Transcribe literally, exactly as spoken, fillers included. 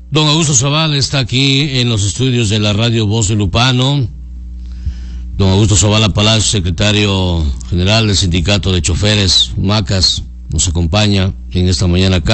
Don Augusto Zavala está aquí en los estudios de la radio Voz de Lupano. Don Augusto Zavala Palacio, secretario general del Sindicato de Choferes Macas, nos acompaña en esta mañana acá.